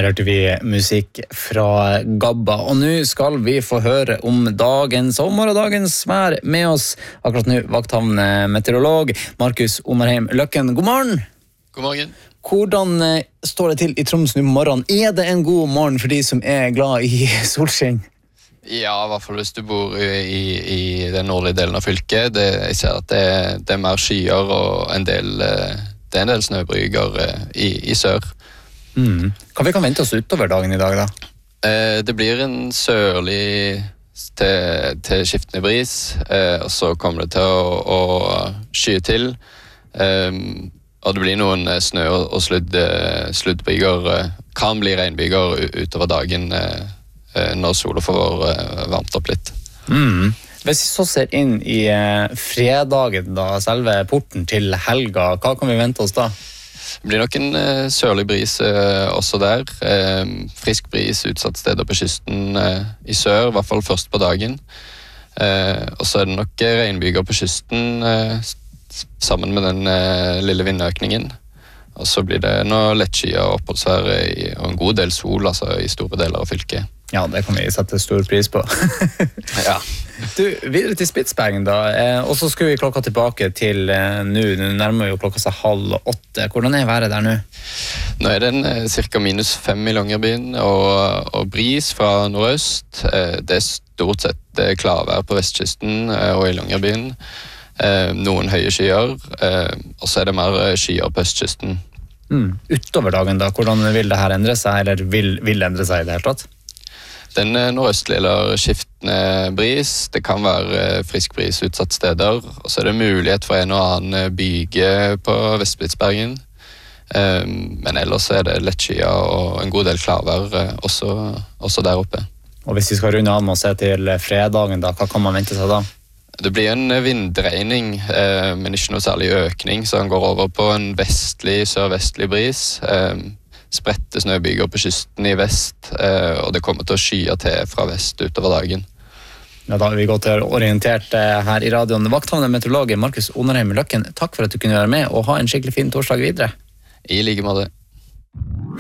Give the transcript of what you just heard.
Her hørte vi musikk fra Gabba, og nå skal vi få høre om dagens og morgendagens vær med oss. Akkurat nå vakthavn-meteorolog Markus Onarheim Løkken. God morgen! God morgen. Hvordan står det til i Troms nå på morgenen? Er det en god morgen for de som er glad i solskinn? Ja, i hvert fall hvis du bor i den nordlige delen av fylket. Jeg ser at det er mer skyer og det er en del snøbryger i sør. Hva vi kan vente oss utover dagen i dag da? Det blir en sørlig til skiftende bris, og så kommer det til å skye til. Og det blir noen snø- og sluddbyger, kan bli regnbyger utover dagen når solen får varmt opp litt. Hvis vi så ser inn i fredagen da, selve porten til helga, hva kan vi vente oss da? Det blir nok en sørlig bris også der. Frisk bris utsatt steder på kysten i sør, i hvert fall først på dagen. Og så er det nok regnbyger på kysten sammen med den lille vindøkningen. Og så blir det noe lettskyet oppholdsvær og en god del sol altså, i store deler av fylket. Ja, det kan vi sette stor pris på. Ja. Du, videre til Spitsbergen da, og så skal vi klokka tilbake til nå nærmer jo klokka seg 7:30. Hvordan er været der nå? Nå er det cirka -5 i Longyearbyen og bris fra nordøst. Det er stort sett klarvær på vestkysten og i Longyearbyen. Noen høye skyer, og så er det mer skyer på østkysten. Utover dagen da, hvordan vil det her endre seg, eller vil endre seg i det hele tatt? Den nordøstlige eller skiftende bris, det kan være frisk bris utsatt steder, og så er det mulighet for en og annen byge på Vest-Spitsbergen. Men ellers er det lettskyet og en god del klarvær også der oppe. Og hvis vi skal runde av med å se til fredagen da, hva kan man vente seg da? Det blir en vinddreining, men ikke noe særlig økning, så den går over på en sørvestlig bris. Spredte snøbyger på kysten i vest, og det kommer til å skye til fra vest utover dagen. Ja, da har vi gått orientert her i radioen. Vakthavn-meteorolog Markus Onarheim Løkken, takk for at du kunne være med, og ha en skikkelig fin torsdag videre. I like måte.